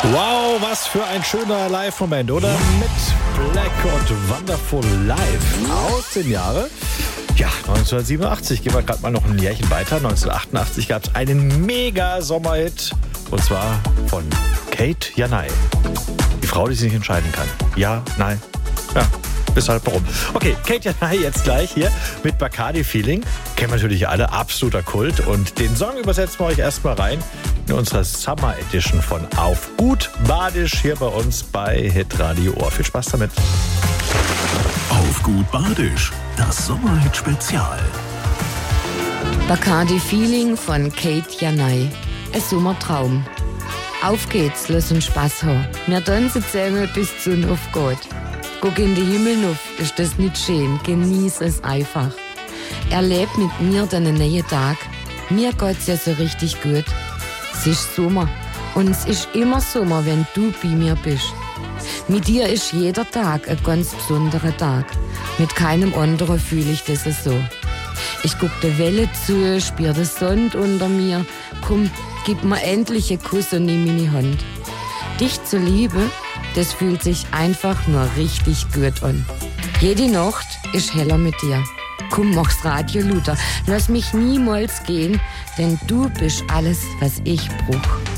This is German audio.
Wow, was für ein schöner Live-Moment, oder? Mit Black und Wonderful Live aus dem Jahre 1987. Gehen wir gerade mal noch ein Jährchen weiter. 1988 gab es einen Mega-Sommerhit. Und zwar von Kate Janay. Die Frau, die sich nicht entscheiden kann. Ja, nein, ja. Weshalb, warum? Okay, Kate Janay jetzt gleich hier mit Bacardi Feeling. Kennen wir natürlich alle, absoluter Kult. Und den Song übersetzen wir euch erstmal rein in unserer Summer Edition von Auf gut Badisch hier bei uns bei Hitradio Ohr. Viel Spaß damit. Auf gut Badisch, das Sommerhit-Spezial. Bacardi Feeling von Kate Janay. Ein Sommertraum. Auf geht's, lass uns Spaß haben. Wir tanzen zusammen bis die Sonne aufgeht. Guck in den Himmel auf, ist das nicht schön? Genieß es einfach. Erleb mit mir deinen neuen Tag. Mir geht's ja so richtig gut. Es ist Sommer und es ist immer Sommer, wenn du bei mir bist. Mit dir ist jeder Tag ein ganz besonderer Tag. Mit keinem anderen fühle ich das so. Ich guck der Welle zu, spür den Sond unter mir. Komm, gib mir endlich einen Kuss und nimm meine Hand. Dich zu lieben, das fühlt sich einfach nur richtig gut an. Jede Nacht ist heller mit dir. Komm, mach's Radio lauter, lass mich niemals gehen, denn du bist alles, was ich brauch.